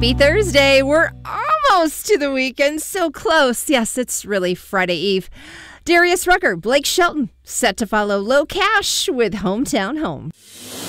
Happy Thursday. We're almost to the weekend. So close. Yes, it's really Friday Eve. Darius Rucker, Blake Shelton, set to follow Low Cash with Hometown Home.